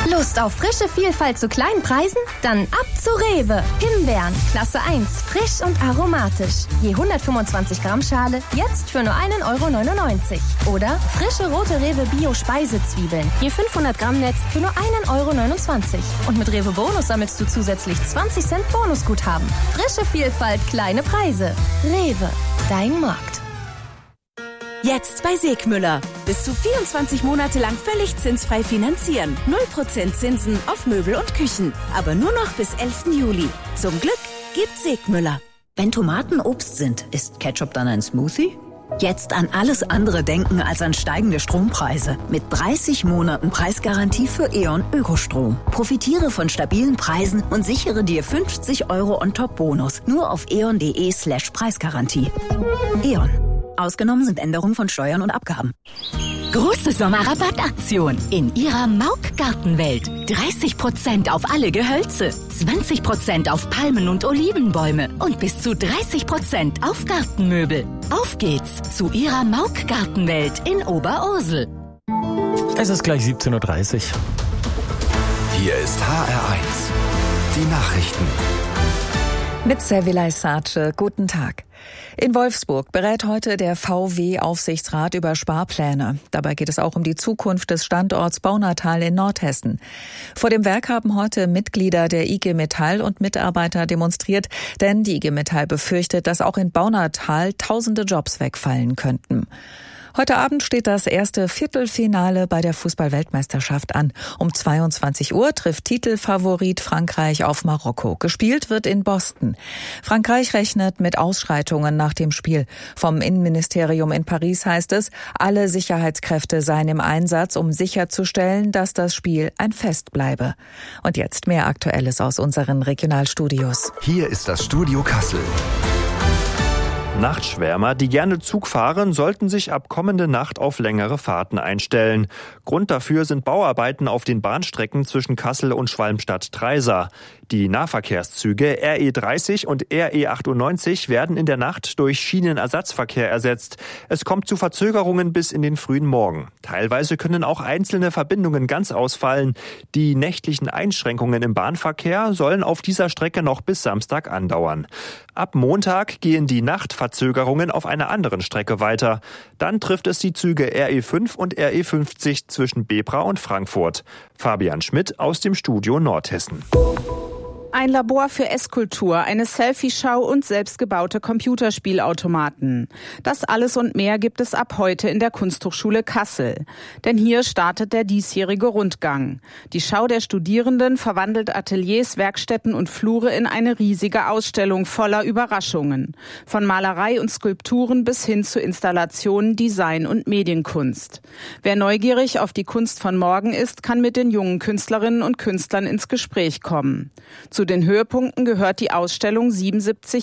Lust auf frische Vielfalt zu kleinen Preisen? Dann ab zu Rewe. Himbeeren, Klasse 1, frisch und aromatisch. Je 125 Gramm Schale, jetzt für nur 1,99 €. Oder frische rote Rewe Bio-Speisezwiebeln, je 500 Gramm Netz für nur 1,29 €. Und mit Rewe Bonus sammelst du zusätzlich 20 Cent Bonusguthaben. Frische Vielfalt, kleine Preise. Rewe, dein Markt. Jetzt bei Segmüller. Bis zu 24 Monate lang völlig zinsfrei finanzieren. 0% Zinsen auf Möbel und Küchen. Aber nur noch bis 11. Juli. Zum Glück gibt Segmüller. Wenn Tomaten Obst sind, ist Ketchup dann ein Smoothie? Jetzt an alles andere denken als an steigende Strompreise. Mit 30 Monaten Preisgarantie für E.ON Ökostrom. Profitiere von stabilen Preisen und sichere dir 50 € on top Bonus. Nur auf eon.de/Preisgarantie. E.ON. Ausgenommen sind Änderungen von Steuern und Abgaben. Große Sommerrabattaktion in Ihrer Mauk-Gartenwelt. 30% auf alle Gehölze, 20% auf Palmen und Olivenbäume und bis zu 30% auf Gartenmöbel. Auf geht's zu Ihrer Mauk-Gartenwelt in Oberursel. Es ist gleich 17:30 Uhr. Hier ist HR1. Die Nachrichten. Mit Servilay Sace, guten Tag. In Wolfsburg berät heute der VW-Aufsichtsrat über Sparpläne. Dabei geht es auch um die Zukunft des Standorts Baunatal in Nordhessen. Vor dem Werk haben heute Mitglieder der IG Metall und Mitarbeiter demonstriert, denn die IG Metall befürchtet, dass auch in Baunatal tausende Jobs wegfallen könnten. Heute Abend steht das erste Viertelfinale bei der Fußball-Weltmeisterschaft an. Um 22 Uhr trifft Titelfavorit Frankreich auf Marokko. Gespielt wird in Boston. Frankreich rechnet mit Ausschreitungen nach dem Spiel. Vom Innenministerium in Paris heißt es, alle Sicherheitskräfte seien im Einsatz, um sicherzustellen, dass das Spiel ein Fest bleibe. Und jetzt mehr Aktuelles aus unseren Regionalstudios. Hier ist das Studio Kassel. Nachtschwärmer, die gerne Zug fahren, sollten sich ab kommende Nacht auf längere Fahrten einstellen. Grund dafür sind Bauarbeiten auf den Bahnstrecken zwischen Kassel und Schwalmstadt-Treisa. Die Nahverkehrszüge RE30 und RE98 werden in der Nacht durch Schienenersatzverkehr ersetzt. Es kommt zu Verzögerungen bis in den frühen Morgen. Teilweise können auch einzelne Verbindungen ganz ausfallen. Die nächtlichen Einschränkungen im Bahnverkehr sollen auf dieser Strecke noch bis Samstag andauern. Ab Montag gehen die Nachtverzögerungen auf einer anderen Strecke weiter. Dann trifft es die Züge RE5 und RE50 zwischen Bebra und Frankfurt. Fabian Schmidt aus dem Studio Nordhessen. Ein Labor für Esskultur, eine Selfie-Schau und selbstgebaute Computerspielautomaten. Das alles und mehr gibt es ab heute in der Kunsthochschule Kassel. Denn hier startet der diesjährige Rundgang. Die Schau der Studierenden verwandelt Ateliers, Werkstätten und Flure in eine riesige Ausstellung voller Überraschungen. Von Malerei und Skulpturen bis hin zu Installationen, Design und Medienkunst. Wer neugierig auf die Kunst von morgen ist, kann mit den jungen Künstlerinnen und Künstlern ins Gespräch kommen. Zu den Höhepunkten gehört die Ausstellung 77